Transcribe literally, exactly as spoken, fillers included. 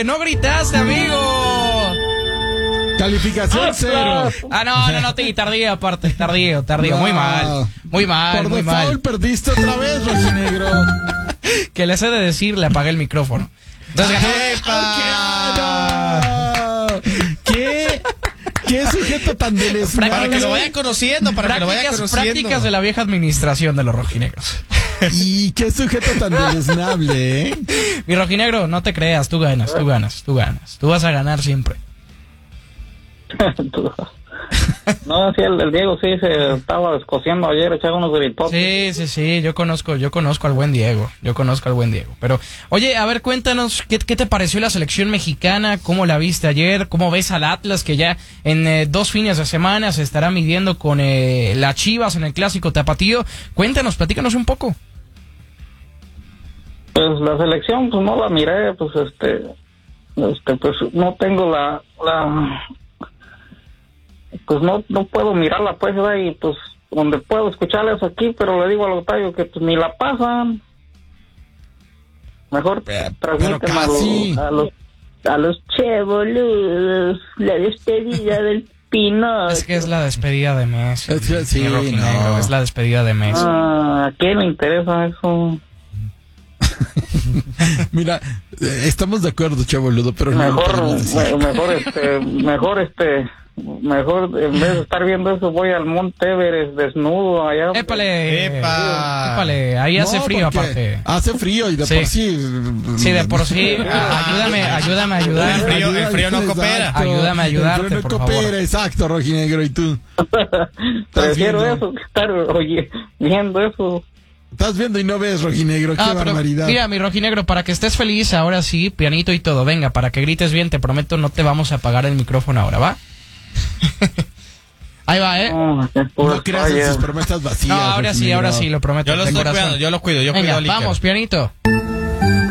porque no gritaste, amigo. Calificación cero. Ah, no, no, no, te tardío aparte, tardío, tardío, No. muy mal, muy mal, Por muy default mal. perdiste otra vez, rojinegro. Que le sé de decir, le apagué el micrófono. Entonces, ¡Ah, ¿Qué? ¿Qué sujeto tan deleznable? Para que lo vaya conociendo, para que lo vaya prácticas, conociendo. prácticas de la vieja administración de los rojinegros. Y qué sujeto tan deleznable, ¿eh? Mi rojinegro, no te creas, tú ganas, tú ganas, tú ganas. Tú vas a ganar siempre. No, sí, el, el Diego sí se estaba descosiendo ayer, echaba unos gritotes. Sí, sí, sí, yo conozco, yo conozco al buen Diego, yo conozco al buen Diego. Pero, oye, a ver, cuéntanos, ¿qué, qué te pareció la selección mexicana? ¿Cómo la viste ayer? ¿Cómo ves al Atlas que ya en eh, dos fines de semana se estará midiendo con eh, las Chivas en el Clásico Tapatío? Cuéntanos, platícanos un poco. Pues la selección, pues no la miré, pues este, este, pues no tengo la, la, pues no, no puedo mirarla, pues, ¿verdad? Y pues donde puedo escucharles aquí, pero le digo al Octavio que pues ni la pasan. Mejor transmiten a los, a los, a los che boludos, la despedida del Pinocho. Es que es la despedida de Messi. Es que sí, mi rojinegro, no. es la despedida de Messi. Ah, ¿a quién le interesa eso? Mira, eh, estamos de acuerdo, chavoludo, pero no lo Mejor, podemos decir. me- mejor este, mejor este, mejor en vez de estar viendo eso voy al Monte Everest desnudo allá. Épale, Epa. épale, ahí hace No, frío porque aparte. Hace frío y de Sí. por sí. Sí, de por sí, a- ayúdame, ayúdame a ayudar. El frío- el frío no coopera. Exacto. Ayúdame a ayudarte, El frío no por coopera, favor. exacto, rojinegro. ¿Y tú? Prefiero viendo? eso que estar oye, viendo eso. Estás viendo y no ves, rojinegro. Qué Ah, pero barbaridad. mira, mi rojinegro, para que estés feliz, ahora sí, pianito y todo. Venga, para que grites bien, te prometo, no te vamos a apagar el micrófono ahora, ¿va? Ahí va, ¿eh? No, qué No pura creas en falla. sus promesas vacías. No, ahora sí, rojinegro. ahora sí, lo prometo. Yo lo de estoy corazón. cuidando, yo lo cuido, yo Venga, cuido al Iker. vamos, pianito.